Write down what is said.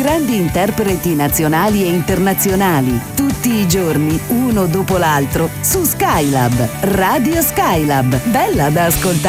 grandi interpreti nazionali e internazionali, tutti i giorni, uno dopo l'altro, su Skylab, Radio Skylab. Bella da ascoltare.